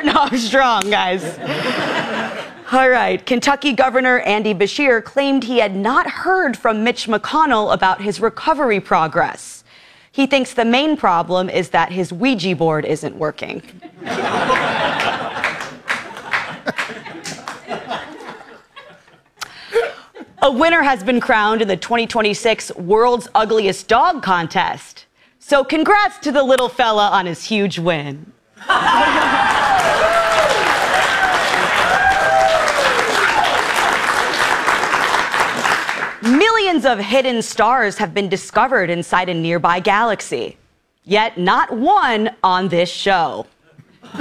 starting off strong, guys. All right, Kentucky Governor Andy Beshear claimed he had not heard from Mitch McConnell about his recovery progress. He thinks the main problem is that his Ouija board isn't working. A winner has been crowned in the 2026 World's Ugliest Dog contest. So congrats to the little fella on his huge win. Millions of hidden stars have been discovered inside a nearby galaxy, yet not one on this show. Too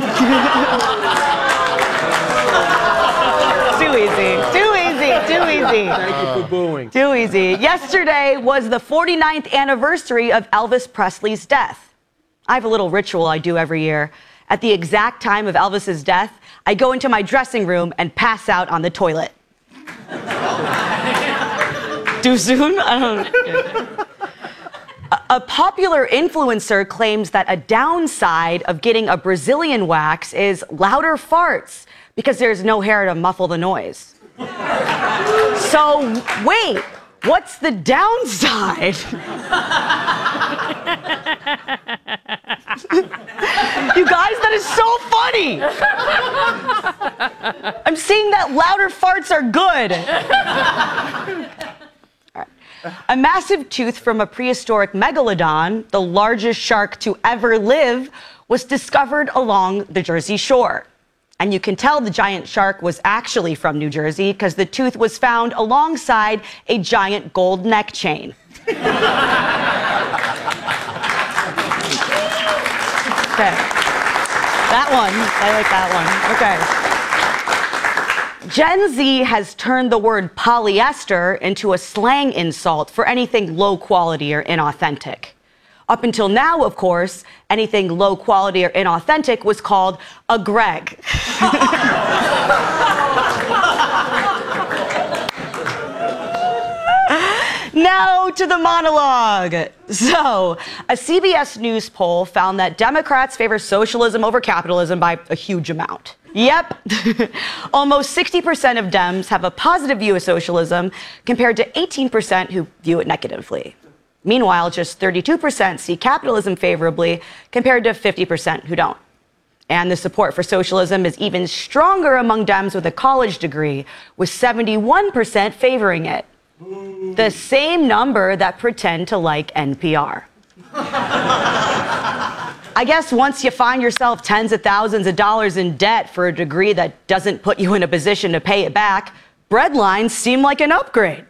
easy. Too easy. Thank you for booing. Too easy. Yesterday was the 49th anniversary of Elvis Presley's death. I have a little ritual I do every year. At the exact time of Elvis's death, I go into my dressing room and pass out on the toilet. Too soon? I don't know. A popular influencer claims that a downside of getting a Brazilian wax is louder farts because there's no hair to muffle the noise. So, wait, what's the downside? You guys, that is so funny. I'm seeing that louder farts are good. All right. A massive tooth from a prehistoric megalodon, the largest shark to ever live, was discovered along the Jersey Shore. And you can tell the giant shark was actually from New Jersey because the tooth was found alongside a giant gold neck chain. Okay. That one. I like that one. Okay. Gen Z has turned the word polyester into a slang insult for anything low quality or inauthentic. Up until now, of course, anything low quality or inauthentic was called a Greg. Now to the monologue. So, a CBS News poll found that Democrats favor socialism over capitalism by a huge amount. Yep. Almost 60% of Dems have a positive view of socialism compared to 18% who view it negatively. Meanwhile, just 32% see capitalism favorably compared to 50% who don't. And the support for socialism is even stronger among Dems with a college degree, with 71% favoring it. The same number that pretend to like NPR. I guess once you find yourself tens of thousands of dollars in debt for a degree that doesn't put you in a position to pay it back, breadlines seem like an upgrade.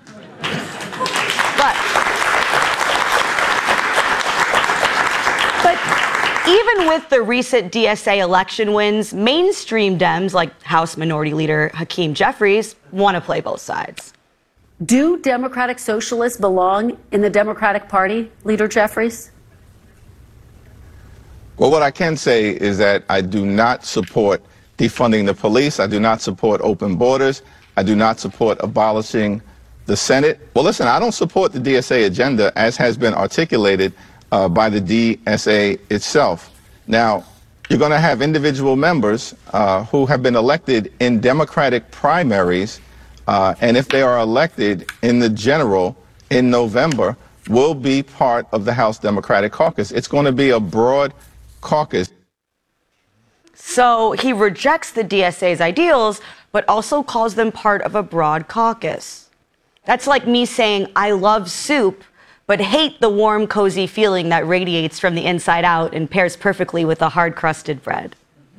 But even with the recent DSA election wins, mainstream Dems like House Minority Leader Hakeem Jeffries want to play both sides. Do Democratic Socialists belong in the Democratic Party, Leader Jeffries? Well, what I can say is that I do not support defunding the police. I do not support open borders. I do not support abolishing the Senate. Well, listen, I don't support the DSA agenda as has been articulated by the DSA itself. Now, you're going to have individual members who have been elected in Democratic primaries, and if they are elected in the general in November, will be part of the House Democratic Caucus. It's going to be a broad caucus. So he rejects the DSA's ideals, but also calls them part of a broad caucus. That's like me saying I love soup, but hate the warm, cozy feeling that radiates from the inside out and pairs perfectly with a hard-crusted bread.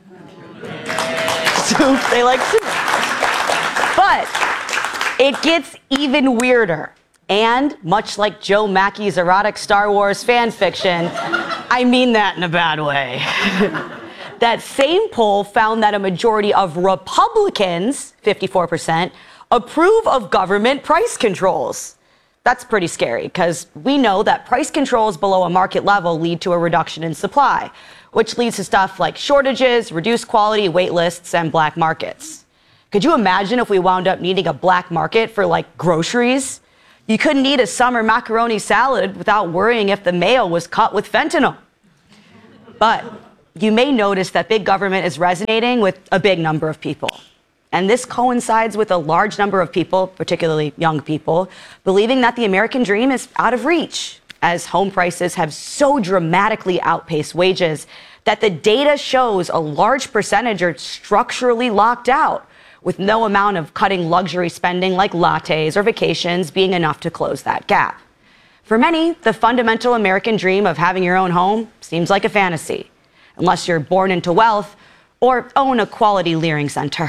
Soup, they like soup. But it gets even weirder. And much like Joe Mackey's erotic Star Wars fan fiction, I mean that in a bad way. That same poll found that a majority of Republicans, 54%, approve of government price controls. That's pretty scary because we know that price controls below a market level lead to a reduction in supply, which leads to stuff like shortages, reduced quality, wait lists, and black markets. Could you imagine if we wound up needing a black market for like groceries? You couldn't eat a summer macaroni salad without worrying if the mayo was cut with fentanyl. But you may notice that big government is resonating with a big number of people. And this coincides with a large number of people, particularly young people, believing that the American dream is out of reach, as home prices have so dramatically outpaced wages that the data shows a large percentage are structurally locked out, with no amount of cutting luxury spending like lattes or vacations being enough to close that gap. For many, the fundamental American dream of having your own home seems like a fantasy, unless you're born into wealth or own a quality Leering center.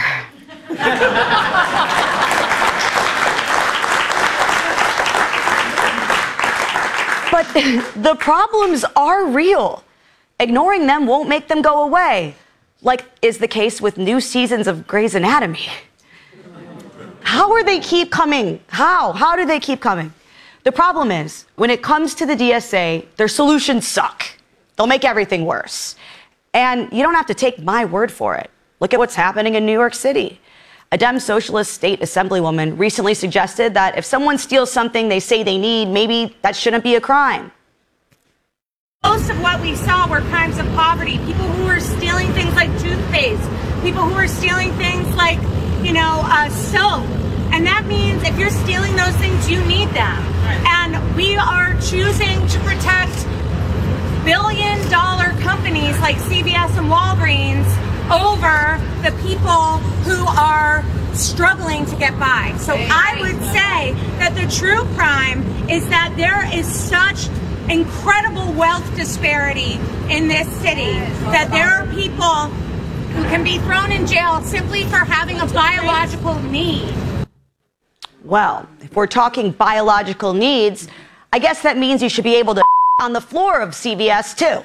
But the problems are real. Ignoring them won't make them go away, like is the case with new seasons of Grey's Anatomy. How do they keep coming? How do they keep coming? The problem is, when it comes to the DSA, their solutions suck. They'll make everything worse. And you don't have to take my word for it. Look at what's happening in New York City. A Dem Socialist state assemblywoman recently suggested that if someone steals something they say they need, maybe that shouldn't be a crime. Most of what we saw were crimes of poverty. People who were stealing things like toothpaste. People who were stealing things like, soap. And that means if you're stealing those things, you need them. And we are choosing to protect billion-dollar companies like CVS and Walgreens over the people who are struggling to get by. So I would say that the true crime is that there is such incredible wealth disparity in this city that there are people who can be thrown in jail simply for having a biological need. Well, if we're talking biological needs, I guess that means you should be able to on the floor of CVS too.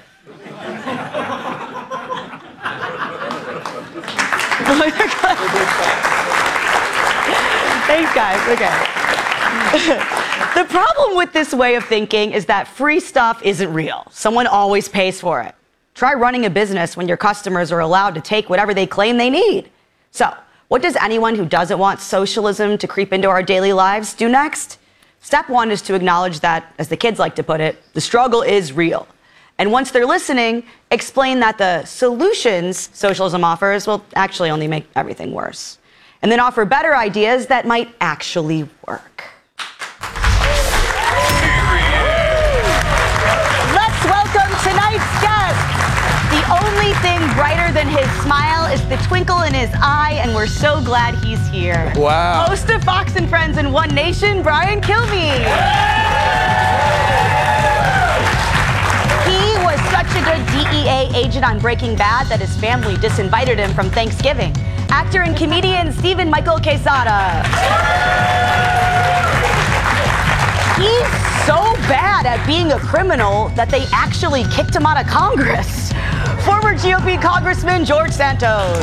Thanks, guys. Okay. The problem with this way of thinking is that free stuff isn't real. Someone always pays for it. Try running a business when your customers are allowed to take whatever they claim they need. So, what does anyone who doesn't want socialism to creep into our daily lives do next? Step one is to acknowledge that, as the kids like to put it, the struggle is real. And once they're listening, explain that the solutions socialism offers will actually only make everything worse. And then offer better ideas that might actually work. Let's welcome tonight's guest. The only thing brighter than his smile is the twinkle in his eye, and we're so glad he's here. Wow. Host of Fox and Friends and One Nation, Brian Kilmeade. He was such a good DEA agent on Breaking Bad that his family disinvited him from Thanksgiving. Actor and comedian Stephen Michael Quesada. He's so bad at being a criminal that they actually kicked him out of Congress. Former GOP Congressman George Santos.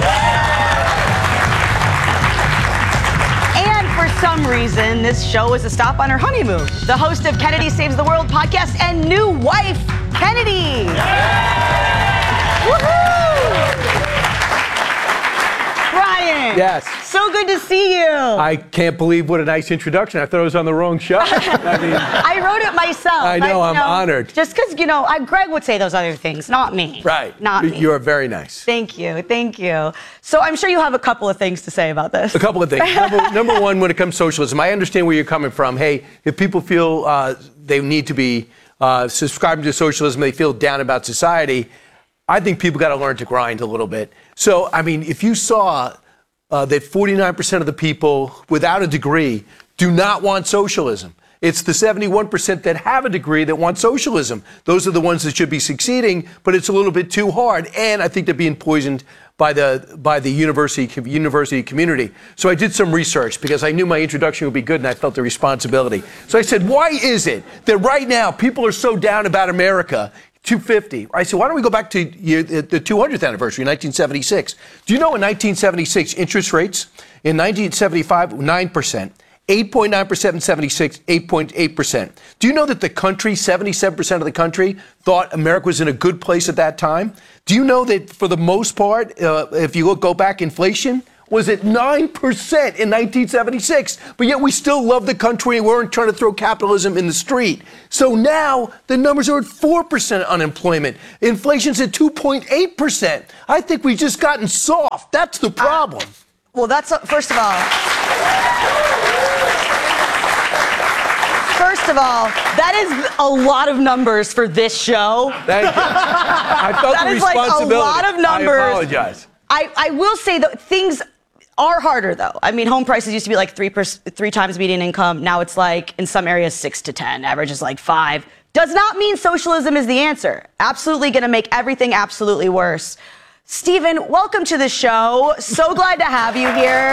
And for some reason, this show is a stop on her honeymoon. The host of Kennedy Saves the World podcast and new wife, Kennedy. Woohoo! Brian. Yes. So good to see you. I can't believe what a nice introduction. I thought I was on the wrong show. I wrote it myself. I know, I'm honored. Just because, Greg would say those other things, not me. Right. Not me. You are very nice. Thank you. Thank you. So I'm sure you have a couple of things to say about this. A couple of things. Number one, when it comes to socialism, I understand where you're coming from. Hey, if people feel they need to be subscribing to socialism, they feel down about society, I think people got to learn to grind a little bit. So, if you saw that 49% of the people without a degree do not want socialism. It's the 71% that have a degree that want socialism. Those are the ones that should be succeeding, but it's a little bit too hard. And I think they're being poisoned by the university community. So I did some research because I knew my introduction would be good and I felt the responsibility. So I said, why is it that right now people are so down about America? 250. I said, why don't we go back to the 200th anniversary, 1976? Do you know in 1976, interest rates in 1975, 9%, 8.9% in 76, 8.8%. Do you know that the country, 77% of the country, thought America was in a good place at that time? Do you know that for the most part, if you go back, inflation was at 9% in 1976, but yet we still love the country and weren't trying to throw capitalism in the street. So now the numbers are at 4% unemployment. Inflation's at 2.8%. I think we've just gotten soft. That's the problem. Well, that's first of all, that is a lot of numbers for this show. Thank you. I felt That the is like a responsibility. lot of numbers. I apologize. I will say that things are harder, though. I mean, home prices used to be like 3 times median income. Now it's like, in some areas, 6 to 10. Average is like 5. Does not mean socialism is the answer. Absolutely going to make everything absolutely worse. Stephen, welcome to the show. So glad to have you here.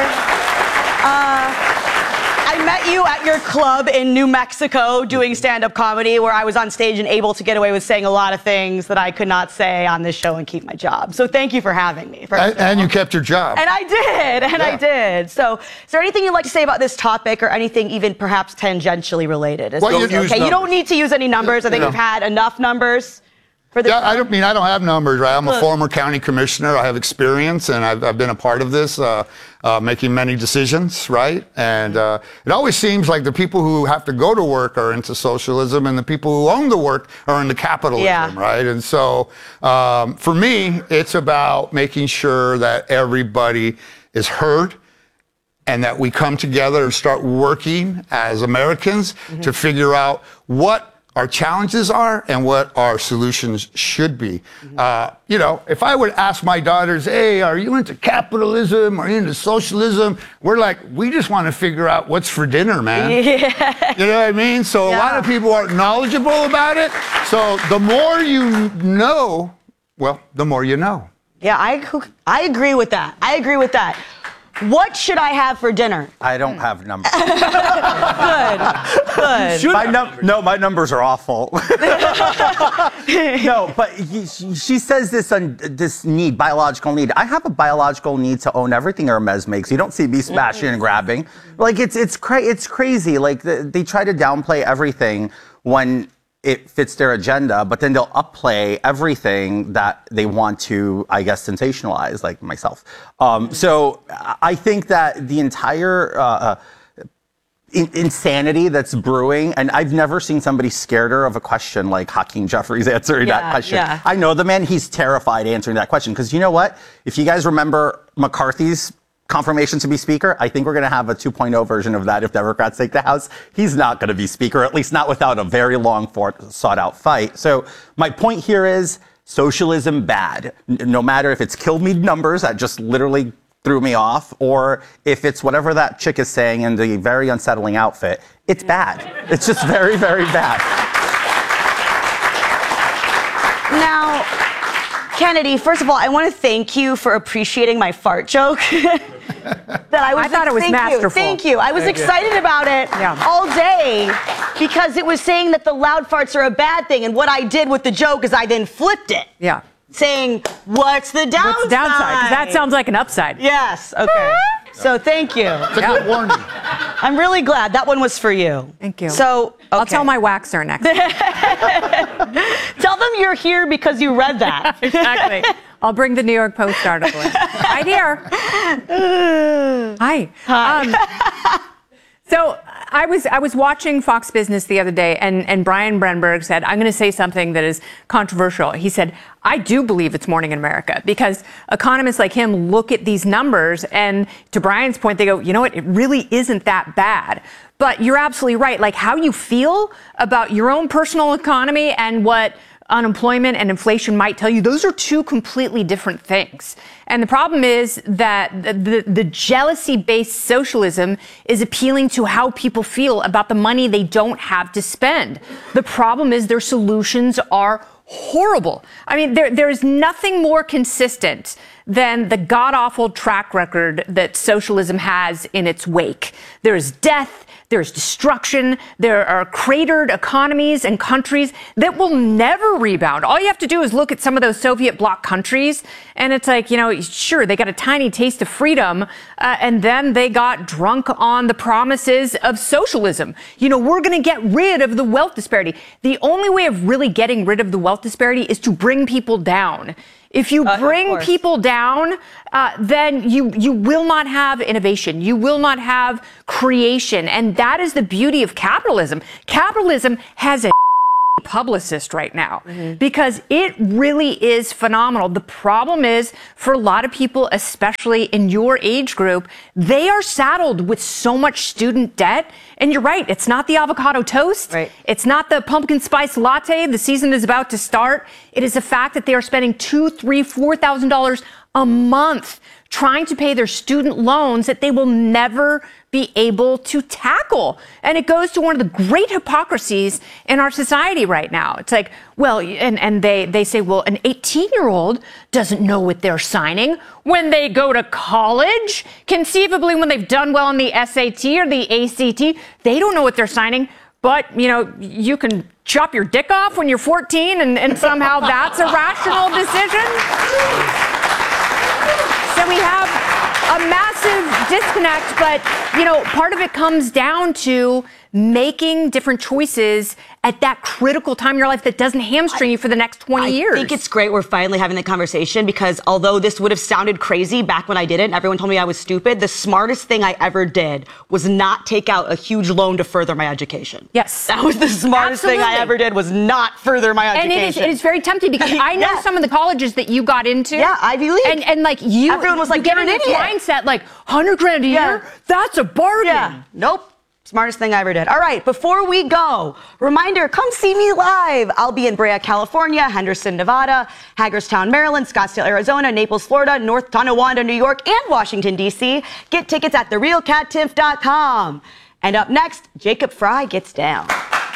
I met you at your club in New Mexico doing stand-up comedy, where I was on stage and able to get away with saying a lot of things that I could not say on this show and keep my job. So thank you for having me. And you kept your job. And I did, I did. So is there anything you'd like to say about this topic, or anything even perhaps tangentially related? Well, you use okay, you don't need to use any numbers. I think No. you've had enough numbers. Yeah, I don't have numbers, right? I'm a former county commissioner. I have experience, and I've been a part of this, making many decisions, right? And it always seems like the people who have to go to work are into socialism, and the people who own the work are into capitalism, right? And so for me, it's about making sure that everybody is heard, and that we come together and start working as Americans to figure out what our challenges are and what our solutions should be. You know, if I would ask my daughters, hey, are you into capitalism? Are you into socialism? We're like, we just want to figure out what's for dinner, man. Yeah. You know what I mean? So a lot of people aren't knowledgeable about it. So the more you know, well, the more you know. Yeah, I agree with that. I agree with that. What should I have for dinner? I don't have numbers. Good. No, my numbers are awful. No, but she says this need, biological need. I have a biological need to own everything Hermes makes. You don't see me smashing and grabbing. Like it's crazy. Like they try to downplay everything when it fits their agenda, but then they'll upplay everything that they want to, I guess, sensationalize, like myself. So I think that the entire insanity that's brewing, and I've never seen somebody scareder of a question like Hakeem Jeffries answering that question. Yeah. I know the man, he's terrified answering that question, because you know what? If you guys remember McCarthy's confirmation to be speaker, I think we're going to have a 2.0 version of that if Democrats take the House. He's not going to be speaker, at least not without a very long, sought-out fight. So my point here is socialism bad. No matter if it's killed me numbers that just literally threw me off, or if it's whatever that chick is saying in the very unsettling outfit, it's bad. It's just very, very bad. Now, Kennedy, first of all, I want to thank you for appreciating my fart joke. I thought it was masterful. Thank you. I was excited about it all day, because it was saying that the loud farts are a bad thing. And what I did with the joke is I then flipped it. Yeah. Saying, what's the downside? What's the downside? Because that sounds like an upside. Yes. Okay. So thank you. It's a good warning. I'm really glad. That one was for you. Thank you. So, okay. I'll tell my waxer next time. Tell them you're here because you read that. Exactly. I'll bring the New York Post article in. Right here. Hi. So I was watching Fox Business the other day, and Brian Brenberg said, I'm going to say something that is controversial. He said, I do believe it's morning in America, because economists like him look at these numbers, and to Brian's point, they go, you know what, it really isn't that bad. But you're absolutely right. Like, how you feel about your own personal economy and what unemployment and inflation might tell you, those are two completely different things. And the problem is that the jealousy-based socialism is appealing to how people feel about the money they don't have to spend. The problem is their solutions are horrible. I mean, there is nothing more consistent than the god-awful track record that socialism has in its wake. There's death, there's destruction, there are cratered economies and countries that will never rebound. All you have to do is look at some of those Soviet bloc countries, and it's like, you know, sure, they got a tiny taste of freedom, and then they got drunk on the promises of socialism. You know, we're going to get rid of the wealth disparity. The only way of really getting rid of the wealth disparity is to bring people down. If you bring people down, then you will not have innovation. You will not have creation. And that is the beauty of capitalism. Capitalism has a publicist right now because it really is phenomenal. The problem is for a lot of people, especially in your age group, they are saddled with so much student debt. And you're right, it's not the avocado toast. Right. It's not the pumpkin spice latte. The season is about to start. It is the fact that they are spending $2,000, $3,000, $4,000 a month trying to pay their student loans that they will never be able to tackle. And it goes to one of the great hypocrisies in our society right now. It's like, well, and they say, well, an 18-year-old doesn't know what they're signing. When they go to college, conceivably when they've done well on the SAT or the ACT, they don't know what they're signing. But, you know, you can chop your dick off when you're 14 and somehow that's a rational decision. So we have a massive disconnect, but, you know, part of it comes down to making different choices at that critical time in your life that doesn't hamstring you for the next 20 years. I think it's great we're finally having the conversation because although this would have sounded crazy back when I did it and everyone told me I was stupid, the smartest thing I ever did was not take out a huge loan to further my education. Yes. That was the smartest thing I ever did was not further my education. And it is very tempting because I know some of the colleges that you got into. Yeah, Ivy League. And like you, everyone was like, you're you're an getting idiot. this mindset like $100,000 a year, that's a bargain. Yeah. Nope. Smartest thing I ever did. All right, before we go, reminder, come see me live. I'll be in Brea, California, Henderson, Nevada, Hagerstown, Maryland, Scottsdale, Arizona, Naples, Florida, North Tonawanda, New York, and Washington, D.C. Get tickets at therealcattiff.com. And up next, Jacob Fry gets down.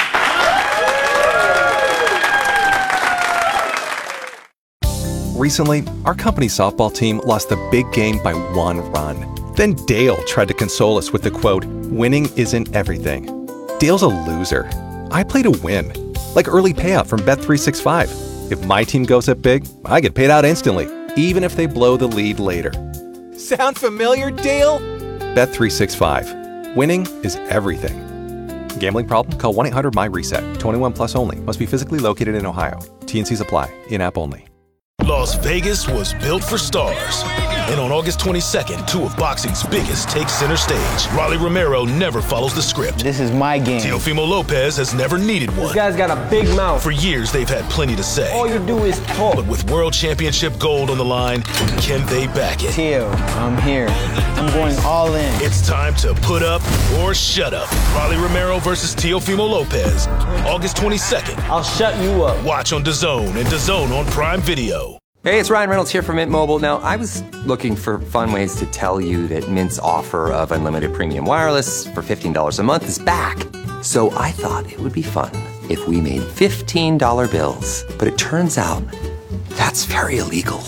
Recently, our company's softball team lost the big game by 1 run. Then Dale tried to console us with the quote, "Winning isn't everything." Dale's a loser. I play to win, like early payout from Bet365. If my team goes up big, I get paid out instantly, even if they blow the lead later. Sound familiar, Dale? Bet365. Winning is everything. Gambling problem? Call 1-800-MY-RESET. 21 plus only. Must be physically located in Ohio. T&Cs apply. In-app only. Las Vegas was built for stars. And on August 22nd, 2 of boxing's biggest take center stage. Rolly Romero never follows the script. This is my game. Teofimo Lopez has never needed one. This guy's got a big mouth. For years, they've had plenty to say. All you do is talk. But with World Championship gold on the line, can they back it? Teo, I'm here. I'm going all in. It's time to put up or shut up. Rolly Romero versus Teofimo Lopez. August 22nd. I'll shut you up. Watch on DAZN and DAZN on Prime Video. Hey, it's Ryan Reynolds here from Mint Mobile. Now, I was looking for fun ways to tell you that Mint's offer of unlimited premium wireless for $15 a month is back. So I thought it would be fun if we made $15 bills. But it turns out that's very illegal.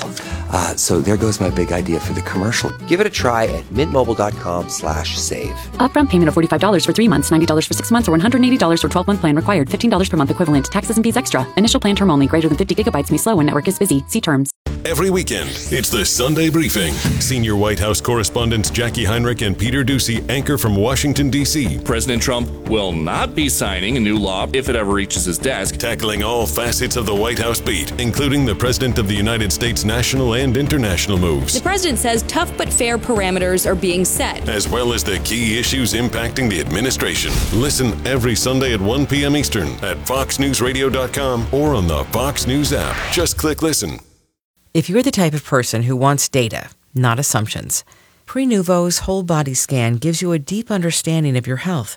So there goes my big idea for the commercial. Give it a try at mintmobile.com/save. Upfront payment of $45 for 3 months, $90 for 6 months, or $180 for 12-month plan required. $15 per month equivalent. Taxes and fees extra. Initial plan term only. Greater than 50 gigabytes may slow when network is busy. See terms. Every weekend, it's the Sunday Briefing. Senior White House correspondents Jackie Heinrich and Peter Doocy anchor from Washington, D.C. President Trump will not be signing a new law if it ever reaches his desk. Tackling all facets of the White House beat, including the President of the United States national and international moves. The president says tough but fair parameters are being set, as well as the key issues impacting the administration. Listen every Sunday at 1 p.m. Eastern at foxnewsradio.com or on the Fox News app. Just click listen. If you're the type of person who wants data, not assumptions, Prenuvo's whole body scan gives you a deep understanding of your health.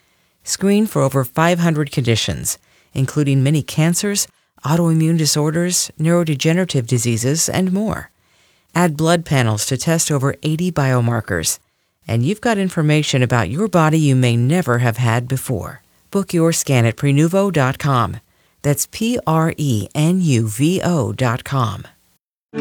Screen for over 500 conditions, including many cancers, autoimmune disorders, neurodegenerative diseases, and more. Add blood panels to test over 80 biomarkers, and you've got information about your body you may never have had before. Book your scan at Prenuvo.com. That's Prenuvo.com.